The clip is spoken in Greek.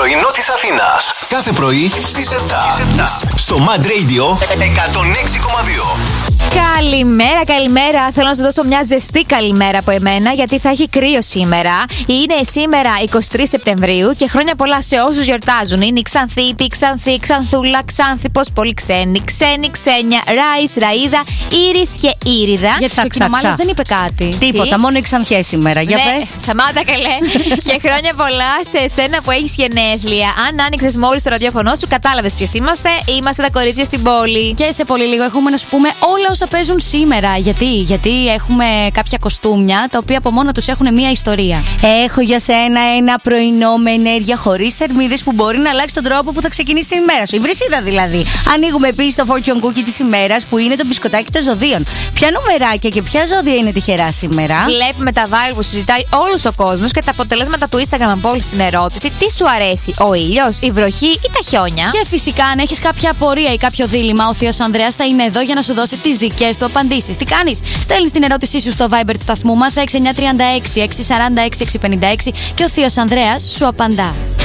πρωινό της Αθήνας. Κάθε πρωί στις 7. Στο Mad Radio 106,2. Καλημέρα. Θέλω να σου δώσω μια ζεστή καλημέρα από εμένα, γιατί θα έχει κρύο σήμερα. Είναι σήμερα 23 Σεπτεμβρίου και χρόνια πολλά σε όσους γιορτάζουν. Είναι η Ξανθήπη, Ξανθή, Ξανθούλα, Ξάνθιπος, πολύ ξένη, Ξένια, Ράης, Ραΐδα, Ήρης και Ήριδα. Γιατί ο Κοινομάλας δεν είπε κάτι. Τίποτα, μόνο οι Ξανθιές σήμερα. Για πες. Σταμάτα καλέ. Και χρόνια πολλά σε εσένα που έχεις γενέθλια. Αν άνοιξες μόλις το ραδιόφωνο σου, κατάλαβες ποιες είμαστε. Είμαστε τα κορίτσια στην πόλη. Και σε πολύ λίγο έχουμε να σου πούμε όλα όσα παίζουν σήμερα. Γιατί έχουμε κάποια κοστούμια τα οποία από μόνα τους έχουν μια ιστορία. Έχω για σένα ένα πρωινό με ενέργεια χωρίς θερμίδες που μπορεί να αλλάξει τον τρόπο που θα ξεκινήσει την ημέρα σου. Η βρυσίδα δηλαδή. Ανοίγουμε επίσης το fortune cookie της ημέρας που είναι το μπισκοτάκι των ζωδίων. Ποια νομεράκια και ποια ζώδια είναι τυχερά σήμερα. Βλέπουμε τα vibe που συζητάει όλος ο κόσμος και τα αποτελέσματα του Instagram από όλη στην ερώτηση. Τι σου αρέσει, ο ήλιος, η βροχή ή τα χιόνια? Και φυσικά, αν έχεις κάποια απορία ή κάποιο δίλημμα, ο Θείος Ανδρέας θα είναι εδώ για να σου δώσει τις δικές του απαντήσεις. Τι κάνεις? Στέλνεις την ερώτησή σου στο Viber του σταθμού μας 6936 646 656 και ο Θείος Ανδρέας σου απαντά.